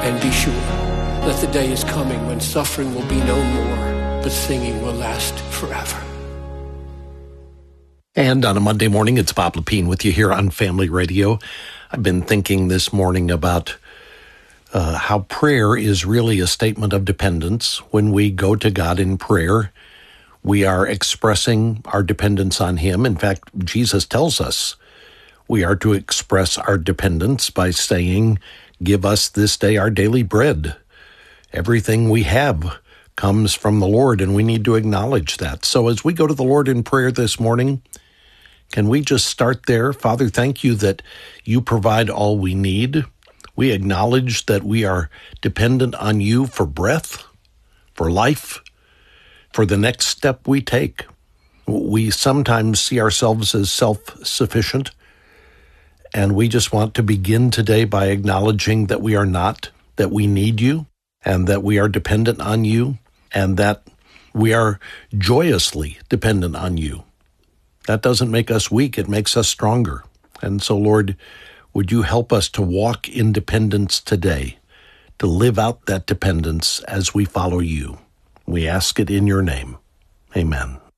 And be sure that the day is coming when suffering will be no more, but singing will last forever. And on a Monday morning, it's Bob Lepine with you here on Family Radio. I've been thinking this morning about how prayer is really a statement of dependence. When we go to God in prayer, we are expressing our dependence on Him. In fact, Jesus tells us we are to express our dependence by saying, "Give us this day our daily bread." Everything we have comes from the Lord, and we need to acknowledge that. So as we go to the Lord in prayer this morning, can we just start there? Father, thank you that you provide all we need. We acknowledge that we are dependent on you for breath, for life, for the next step we take. We sometimes see ourselves as self-sufficient, and we just want to begin today by acknowledging that we are not, that we need you, and that we are dependent on you, and that we are joyously dependent on you. That doesn't make us weak, it makes us stronger. And so, Lord, would you help us to walk in dependence today, to live out that dependence as we follow you? We ask it in your name. Amen.